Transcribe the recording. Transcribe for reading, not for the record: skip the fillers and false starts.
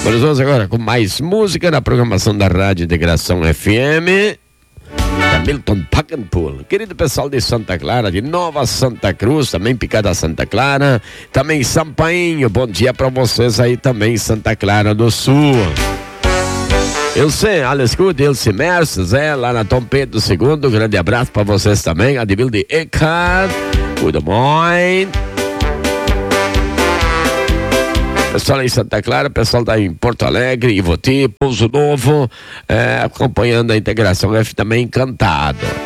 Vamos agora com mais música na programação da Rádio Integração FM. Hamilton Paganpool, querido pessoal de Santa Clara, de Nova Santa Cruz, também Picada Santa Clara, também Sampainho, bom dia para vocês aí também, Santa Clara do Sul. Ilse Merces, lá na Tom Pedro II, grande abraço para vocês também, Advilde Eckhart, good morning. Pessoal em Santa Clara, pessoal tá em Porto Alegre, Ivoti, Pouso Novo, acompanhando a Integração F também, encantado.